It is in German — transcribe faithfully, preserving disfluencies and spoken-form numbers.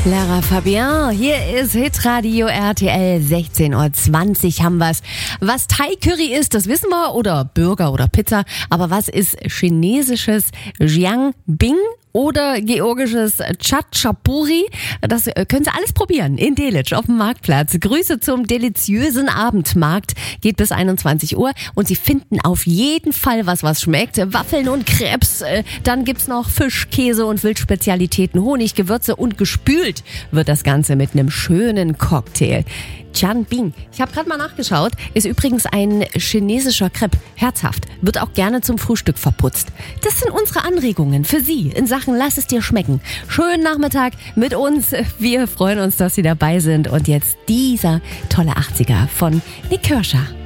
Lara Fabian, hier ist Hitradio R T L, sechzehn Uhr zwanzig haben wir's. Was Thai-Curry ist, das wissen wir, oder Burger oder Pizza. Aber was ist chinesisches Jiangbing oder georgisches Chatchapuri? Das können Sie alles probieren in Delitzsch auf dem Marktplatz. Grüße zum deliziösen Abendmarkt. Geht bis einundzwanzig Uhr und Sie finden auf jeden Fall was, was schmeckt. Waffeln und Crepes, dann gibt's noch Fisch, Käse und Wildspezialitäten, Honig, Gewürze und gespült wird das Ganze mit einem schönen Cocktail. Jiangbing, ich habe gerade mal nachgeschaut, ist übrigens ein chinesischer Crepe. Herzhaft, wird auch gerne zum Frühstück verputzt. Das sind unsere Anregungen für Sie in Sachen Lass es dir schmecken. Schönen Nachmittag mit uns. Wir freuen uns, dass Sie dabei sind. Und jetzt dieser tolle achtziger von Nick Kershaw.